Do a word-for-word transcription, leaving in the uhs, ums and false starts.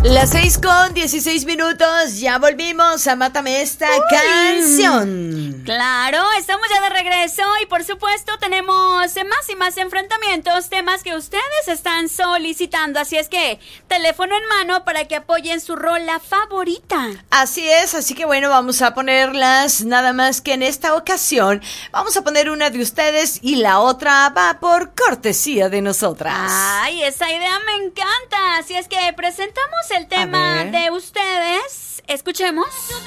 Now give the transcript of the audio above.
Las seis con dieciséis minutos, ya volvimos a Mátame esta Uy. canción. Claro, estamos ya de regreso y por supuesto tenemos más y más enfrentamientos, temas que ustedes están solicitando, así es que teléfono en mano para que apoyen su rola favorita. Así es, así que bueno, vamos a ponerlas, nada más que en esta ocasión vamos a poner una de ustedes y la otra va por cortesía de nosotras. Ay, esa idea me encanta, así es que presentamos el tema de ustedes. Escuchemos.